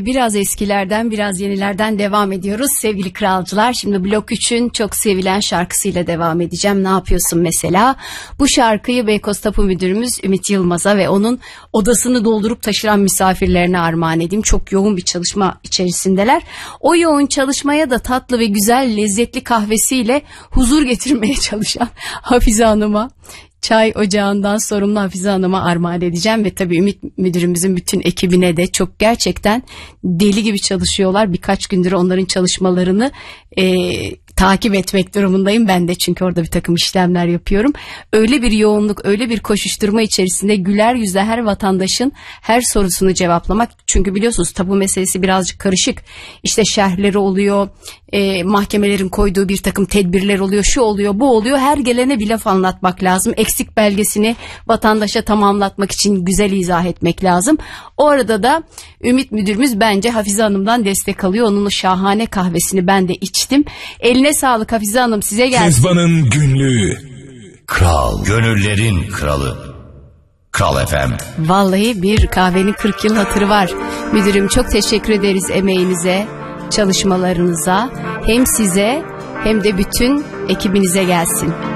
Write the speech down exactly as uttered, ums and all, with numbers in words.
Biraz eskilerden, biraz yenilerden devam ediyoruz sevgili kralcılar. Şimdi Blok üçün çok sevilen şarkısıyla devam edeceğim. Ne yapıyorsun mesela? Bu şarkıyı Beykoz Tapu Müdürümüz Ümit Yılmaz'a ve onun odasını doldurup taşıran misafirlerine armağan edeyim. Çok yoğun bir çalışma içerisindeler. O yoğun çalışmaya da tatlı ve güzel, lezzetli kahvesiyle huzur getirmeye çalışan Hafize Hanım'a, çay ocağından sorumlu Hafize Hanım'a armağan edeceğim ve tabii Ümit Müdürümüzün bütün ekibine de çok gerçekten deli gibi çalışıyorlar. Birkaç gündür onların çalışmalarını e, takip etmek durumundayım ben de, çünkü orada bir takım işlemler yapıyorum. Öyle bir yoğunluk, öyle bir koşuşturma içerisinde güler yüzle her vatandaşın her sorusunu cevaplamak. Çünkü biliyorsunuz tabu meselesi birazcık karışık. İşte şerhleri oluyor, e, mahkemelerin koyduğu bir takım tedbirler oluyor, şu oluyor, bu oluyor. Her gelene bir laf anlatmak lazım. Eksik belgesini vatandaşa tamamlatmak için güzel izah etmek lazım. O arada da Ümit Müdürümüz bence Hafize Hanım'dan destek alıyor. Onun o şahane kahvesini ben de içtim. Eline sağlık Hafize Hanım, size gelsin. Kezban'ın günlüğü. Kral, gönüllerin kralı. Kral F M. Vallahi bir kahvenin kırk yıl hatırı var. Müdürüm çok teşekkür ederiz emeğinize, çalışmalarınıza. Hem size hem de bütün ekibinize gelsin.